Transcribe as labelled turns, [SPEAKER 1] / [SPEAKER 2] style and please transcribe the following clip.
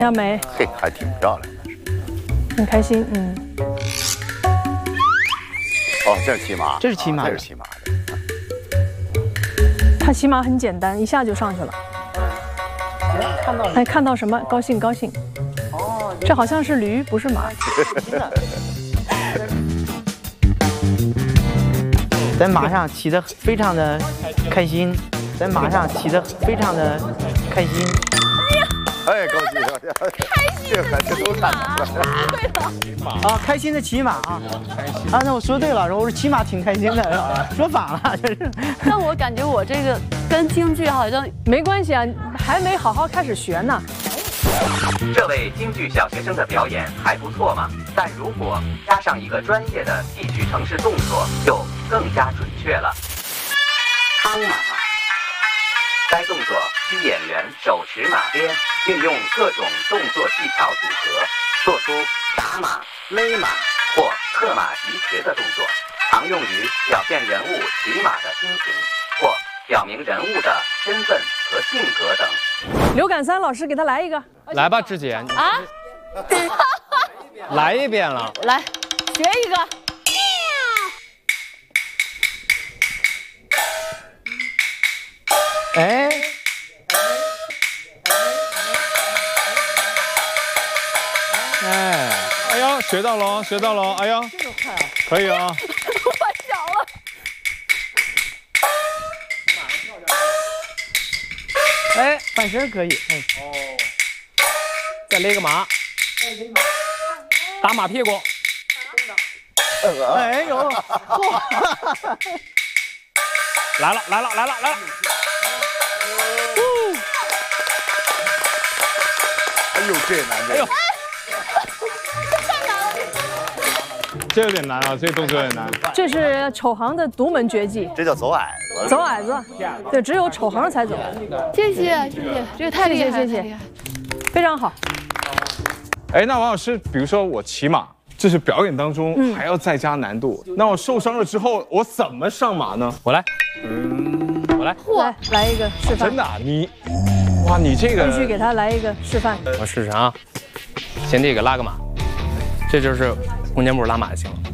[SPEAKER 1] 亚梅，
[SPEAKER 2] 嘿，还挺漂亮的。
[SPEAKER 1] 很开心，
[SPEAKER 2] 哦，这是骑马，
[SPEAKER 3] 这是骑马，
[SPEAKER 2] 这是骑马的。
[SPEAKER 1] 他骑马很简单，一下就上去了。
[SPEAKER 3] 看到了，
[SPEAKER 1] 哎，看到什么？高兴高兴。
[SPEAKER 3] 哦，
[SPEAKER 1] 这好像是驴，不是马。
[SPEAKER 3] 在马上骑得非常的开心，在马上骑得非常的开心。
[SPEAKER 2] 哎，高兴高兴，这还真都看到了。
[SPEAKER 3] 啊，开心的骑马啊！啊，那我说对了，我说骑马挺开心的，说反了，这是。
[SPEAKER 4] 但我感觉我这个跟京剧好像
[SPEAKER 1] 没关系啊，还没好好开始学呢。
[SPEAKER 5] 这位京剧小学生的表演还不错嘛，但如果加上一个专业的戏曲程式动作，就更加准确了。趟马，该动作需演员手持马鞭，运用各种动作技巧组合，做出打马、勒马或策马疾驰的动作，常用于表现人物骑马的心情或表明人物的身份和性格等。
[SPEAKER 1] 刘感三老师给他来一个，
[SPEAKER 6] 来吧，志姐
[SPEAKER 4] 啊，
[SPEAKER 6] 来一遍了。
[SPEAKER 4] 来学一个。
[SPEAKER 3] 哎，
[SPEAKER 6] 哎呀，学到了，学到了，哎呀，
[SPEAKER 3] 这么快啊！
[SPEAKER 6] 可以啊。
[SPEAKER 4] 我小了。
[SPEAKER 3] 哎，反身可以，哎，
[SPEAKER 6] 再勒个马，打马屁股。
[SPEAKER 3] 哎呦，
[SPEAKER 6] 来了，来了，来了，来了。
[SPEAKER 2] 哎呦，这难，
[SPEAKER 6] 哎呦，这有点难啊，这个动作有点难。
[SPEAKER 1] 这是丑行的独门绝技，
[SPEAKER 2] 这叫走矮子。
[SPEAKER 1] 走矮子。对，只有丑行才走。
[SPEAKER 4] 谢谢谢谢，这个太厉害了，
[SPEAKER 1] 谢谢
[SPEAKER 4] 太厉害了。
[SPEAKER 1] 非常好。
[SPEAKER 6] 哎，那王老师，比如说我骑马，这是表演当中还要再加难度。那我受伤了之后，我怎么上马呢？我来，我来，
[SPEAKER 1] 来一个示范。
[SPEAKER 6] 真的啊，你，哇，你这个
[SPEAKER 1] 必须给他来一个示范。
[SPEAKER 6] 我试试啊，先得给拉个马，这就是弓箭步拉马就行了。